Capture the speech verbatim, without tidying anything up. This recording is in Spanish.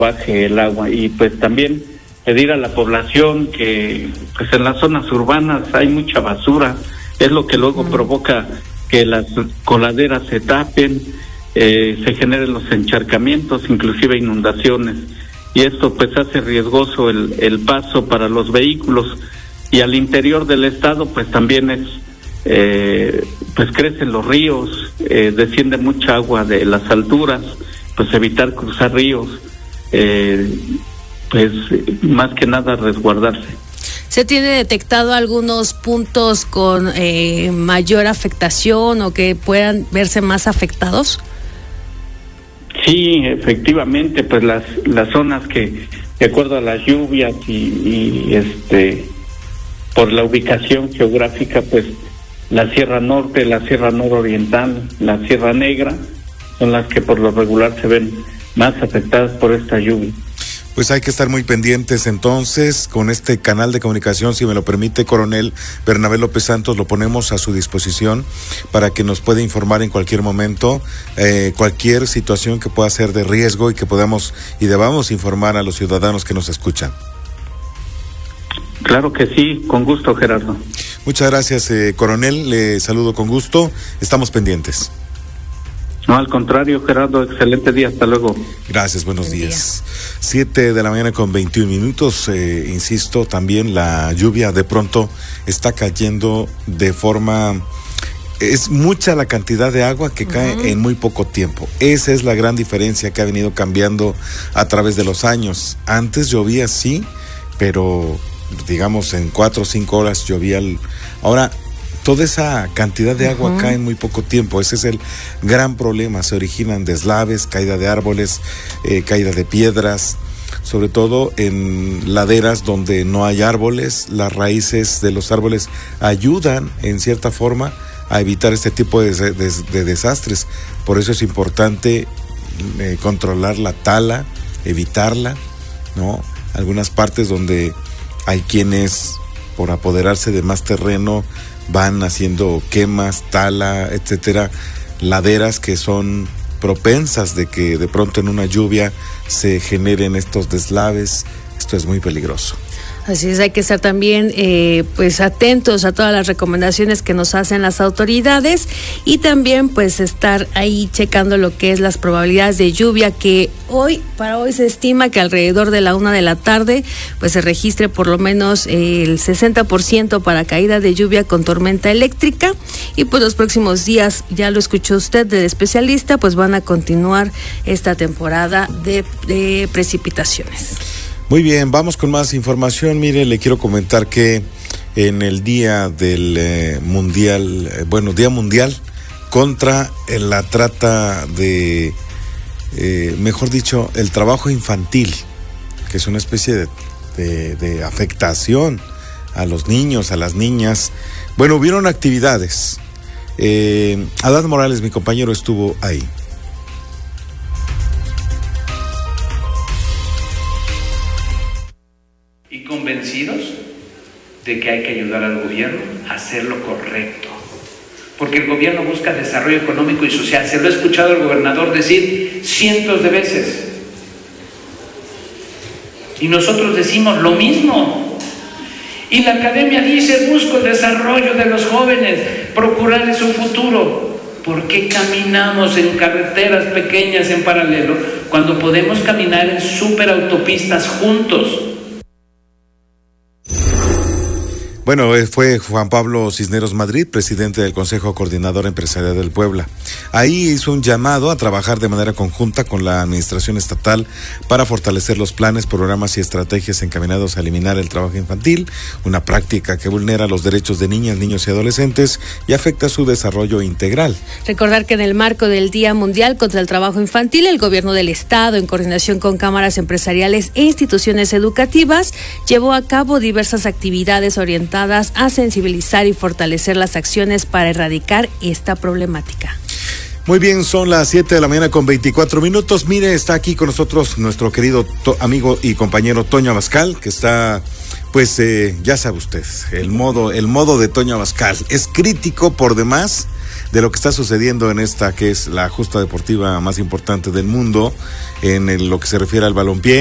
baje el agua. Y pues también pedir a la población que pues en las zonas urbanas hay mucha basura, es lo que luego mm. provoca que las coladeras se tapen, eh, se generen los encharcamientos, inclusive inundaciones, y esto pues hace riesgoso el, el paso para los vehículos. Y al interior del estado pues también es eh, pues crecen los ríos, eh, desciende mucha agua de las alturas, pues evitar cruzar ríos, eh, pues más que nada resguardarse. ¿Se tiene detectado algunos puntos con eh, mayor afectación o que puedan verse más afectados? Sí, efectivamente, pues las las zonas que, de acuerdo a las lluvias y, y este por la ubicación geográfica, pues la Sierra Norte, la Sierra Nororiental, la Sierra Negra, son las que por lo regular se ven más afectadas por esta lluvia. Pues hay que estar muy pendientes entonces con este canal de comunicación, si me lo permite, coronel Bernabé López Santos, lo ponemos a su disposición para que nos pueda informar en cualquier momento, eh, cualquier situación que pueda ser de riesgo y que podamos y debamos informar a los ciudadanos que nos escuchan. Claro que sí, con gusto, Gerardo. Muchas gracias, eh, coronel, le saludo con gusto, estamos pendientes. No, al contrario, Gerardo, excelente día, hasta luego. Gracias, buenos Buen días. Día. Siete de la mañana con veintiún minutos, eh, insisto, también la lluvia de pronto está cayendo de forma... Es mucha la cantidad de agua que cae uh-huh. en muy poco tiempo. Esa es la gran diferencia que ha venido cambiando a través de los años. Antes llovía sí, pero digamos en cuatro o cinco horas llovía. El... Ahora... Toda esa cantidad de agua uh-huh. cae en muy poco tiempo. Ese es el gran problema. Se originan deslaves, caída de árboles, eh, caída de piedras, sobre todo en laderas donde no hay árboles. Las raíces de los árboles ayudan en cierta forma a evitar este tipo de, de, de desastres. Por eso es importante eh, controlar la tala, evitarla, ¿no? Algunas partes donde hay quienes, por apoderarse de más terreno, van haciendo quemas, tala, etcétera, laderas que son propensas de que de pronto en una lluvia se generen estos deslaves. Esto es muy peligroso. Así es, hay que estar también eh, pues atentos a todas las recomendaciones que nos hacen las autoridades y también pues estar ahí checando lo que es las probabilidades de lluvia, que hoy, para hoy se estima que alrededor de la una de la tarde pues se registre por lo menos eh, el sesenta por ciento para caída de lluvia con tormenta eléctrica, y pues los próximos días, ya lo escuchó usted del especialista, pues van a continuar esta temporada de, de precipitaciones. Muy bien, vamos con más información. Mire, le quiero comentar que en el día del eh, mundial, eh, bueno, día mundial contra eh, la trata de, eh, mejor dicho, el trabajo infantil, que es una especie de, de, de afectación a los niños, a las niñas. Bueno, hubieron actividades. Eh, Adán Morales, mi compañero, estuvo ahí. Y convencidos de que hay que ayudar al gobierno a hacer lo correcto, porque el gobierno busca desarrollo económico y social. Se lo he escuchado al gobernador decir cientos de veces, y nosotros decimos lo mismo. Y la academia dice: busco el desarrollo de los jóvenes, procurarles un futuro. ¿Por qué caminamos en carreteras pequeñas en paralelo cuando podemos caminar en superautopistas juntos? Bueno, fue Juan Pablo Cisneros Madrid, presidente del Consejo Coordinador Empresarial del Puebla. Ahí hizo un llamado a trabajar de manera conjunta con la administración estatal para fortalecer los planes, programas y estrategias encaminados a eliminar el trabajo infantil, una práctica que vulnera los derechos de niñas, niños y adolescentes y afecta su desarrollo integral. Recordar que en el marco del Día Mundial contra el Trabajo Infantil, el gobierno del estado, en coordinación con cámaras empresariales e instituciones educativas, llevó a cabo diversas actividades orientadas a sensibilizar y fortalecer las acciones para erradicar esta problemática. Muy bien, son las siete de la mañana con veinticuatro minutos. Mire, está aquí con nosotros nuestro querido to- amigo y compañero Toño Abascal, que está, pues, eh, ya sabe usted, el modo, el modo de Toño Abascal es crítico por demás de lo que está sucediendo en esta que es la justa deportiva más importante del mundo en el, lo que se refiere al balompié.